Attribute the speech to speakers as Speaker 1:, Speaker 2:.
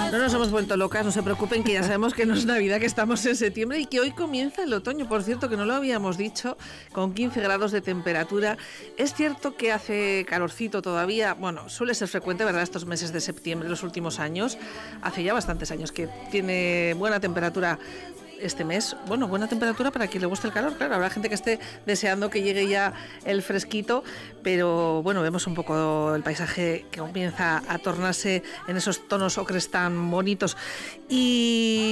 Speaker 1: No nos hemos vuelto locas, no se preocupen, que ya sabemos que no es Navidad, que estamos en septiembre y que hoy comienza el otoño, por cierto, que no lo habíamos dicho, con 15 grados de temperatura. Es cierto que hace calorcito todavía, bueno, suele ser frecuente, ¿verdad?, estos meses de septiembre, los últimos años, hace ya bastantes años que tiene buena temperatura este mes. Bueno, buena temperatura para quien le guste el calor, claro, habrá gente que esté deseando que llegue ya el fresquito, pero bueno, vemos un poco el paisaje que comienza a tornarse en esos tonos ocres tan bonitos. Y